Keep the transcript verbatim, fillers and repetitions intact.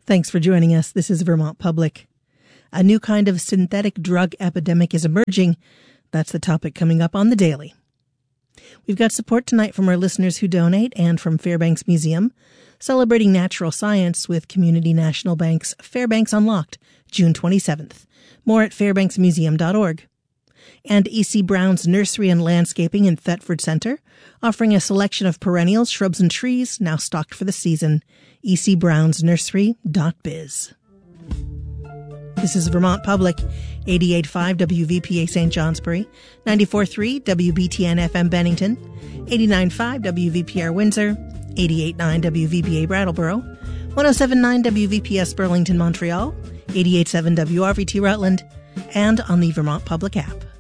Thanks for joining us. This is Vermont Public. A new kind of synthetic drug epidemic is emerging. That's the topic coming up on The Daily. We've got support tonight from our listeners who donate and from Fairbanks Museum, celebrating natural science with Community National Bank's Fairbanks Unlocked, June twenty-seventh. More at fairbanks museum dot org. And E C. Brown's Nursery and Landscaping in Thetford Center, offering a selection of perennials, shrubs, and trees now stocked for the season. e c browns nursery dot biz. This is Vermont Public, eighty-eight point five W V P A Saint Johnsbury, ninety-four point three W B T N F M Bennington, eighty-nine point five W V P R Windsor, eighty-eight point nine W V B A Brattleboro, one oh seven point nine W V P S Burlington Montreal, eighty-eight point seven W R V T Rutland, and on the Vermont Public app.